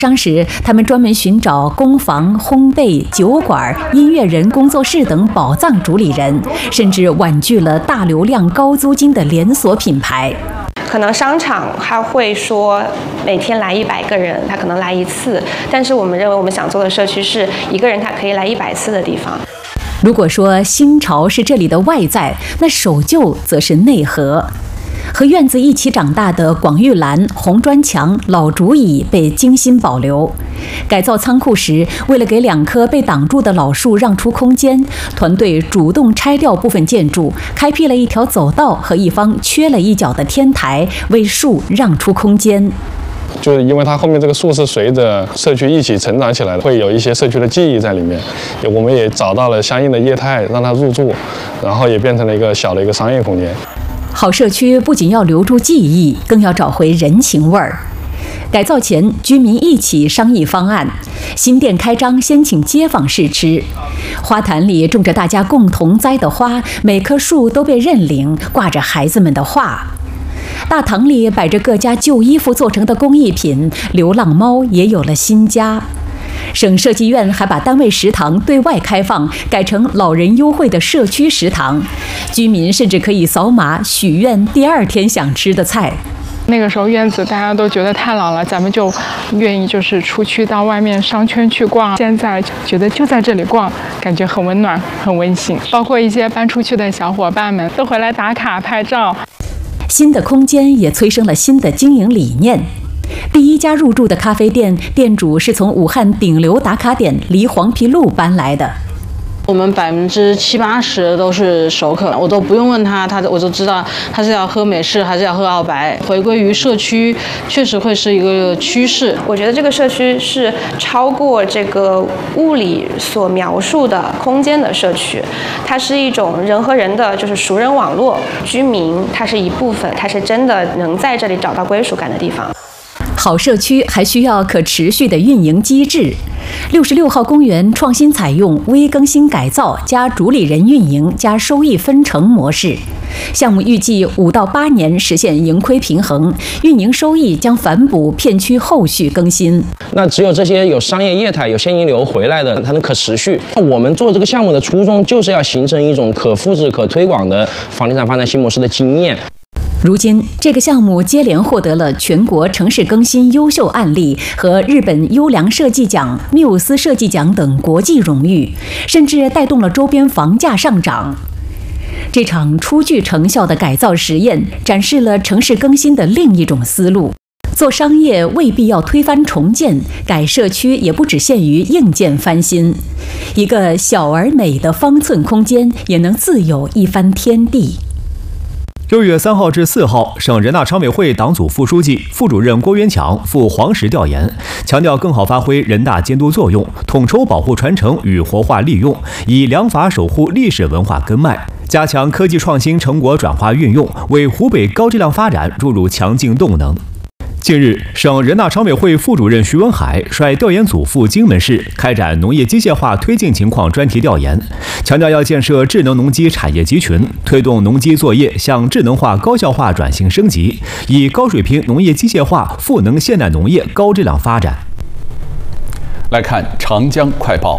商时，他们专门寻找工坊、烘焙、酒馆、音乐人工作室等宝藏主理人，甚至婉拒了大流量、高租金的连锁品牌。 可能商场他会说每天来100个人，他可能来1次，但是我们认为我们想做的社区是一个人他可以来100次的地方。 如果说新潮是这里的外在，那守旧则是内核。和院子一起长大的广玉栏、红砖墙、老竹椅被精心保留。改造仓库时，为了给2棵被挡住的老树让出空间，团队主动拆掉部分建筑，开辟了一条走道和一方缺了一角的天台，为树让出空间。 就是因为它后面这个树是随着社区一起成长起来的，会有一些社区的记忆在里面。我们也找到了相应的业态让它入驻，然后也变成了一个小的一个商业空间。 好社区不仅要留住记忆，更要找回人情味儿。改造前，居民一起商议方案。新店开张，先请街坊试吃。花坛里种着大家共同栽的花，每棵树都被认领，挂着孩子们的画。大堂里摆着各家旧衣服做成的工艺品，流浪猫也有了新家。省设计院还把单位食堂对外开放，改成老人优惠的社区食堂，居民甚至可以扫码许愿第2天想吃的菜。 那个时候院子大家都觉得太老了，咱们就愿意就是出去到外面商圈去逛。现在觉得就在这里逛，感觉很温暖、很温馨。包括一些搬出去的小伙伴们都回来打卡拍照。 新的空间也催生了新的经营理念。第1家入驻的咖啡店，店主是从武汉顶流打卡点离黄陂路搬来的。 我们70%-80%都是熟客，我都不用问他我就知道他是要喝美式还是要喝澳白。回归于社区，确实会是一个趋势。 我觉得这个社区是超过这个物理所描述的空间的社区，它是一种人和人的就是熟人网络，居民它是一部分，它是真的能在这里找到归属感的地方。 好社区还需要可持续的运营机制。66号公园创新采用微更新改造加主理人运营加收益分成模式，项目预计5到8年实现盈亏平衡，运营收益将反哺片区后续更新。 那只有这些有商业业态、有现金流回来的，才能可持续。我们做这个项目的初衷就是要形成一种可复制、可推广的房地产发展新模式的经验。 如今，这个项目接连获得了全国城市更新优秀案例和日本优良设计奖、缪斯设计奖等国际荣誉，甚至带动了周边房价上涨。这场初具成效的改造实验，展示了城市更新的另一种思路。做商业未必要推翻重建，改社区也不只限于硬件翻新。一个小而美的方寸空间，也能自有一番天地。 6月3号至4号，省人大常委会党组副书记、副主任郭元强赴黄石调研，强调更好发挥人大监督作用，统筹保护传承与活化利用，以良法守护历史文化根脉，加强科技创新成果转化运用，为湖北高质量发展注入强劲动能。近日，省人大常委会副主任徐文海率调研组赴荆门市开展农业机械化推进情况专题调研，强调要建设智能农机产业集群，推动农机作业向智能化高效化转型升级，以高水平农业机械化赋能现代农业高质量发展。 来看长江快报。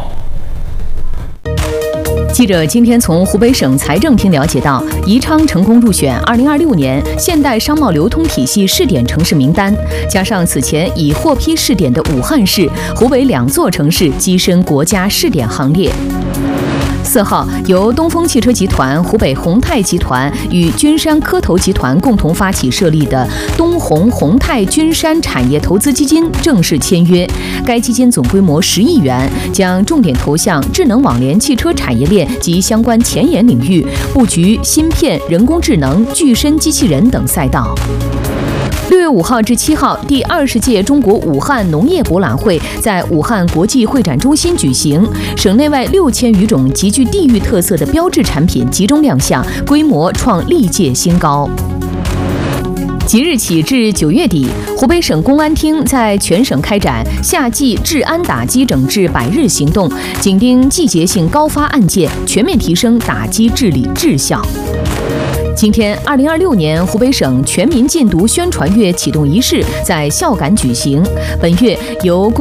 记者今天从湖北省财政厅了解到，宜昌成功入选2026年现代商贸流通体系试点城市名单，加上此前已获批试点的武汉市、湖北2座城市跻身国家试点行列。4号，由东风汽车集团、湖北宏泰集团与君山科投集团共同发起设立的东宏宏泰君山产业投资基金正式签约。该基金总规模10亿元，将重点投向智能网联汽车产业链及相关前沿领域，布局芯片、人工智能、具身机器人等赛道。6月5号至7号，第20届中国武汉农业博览会在武汉国际会展中心举行，省内外6000余种极具地域特色的标志产品集中亮相，规模创历届新高。即日起至9月底，湖北省公安厅在全省开展夏季治安打击整治100日行动，紧盯季节性高发案件，全面提升打击治理质效。 今天，2026年湖北省全民禁毒宣传月启动仪式在孝感举行。本月由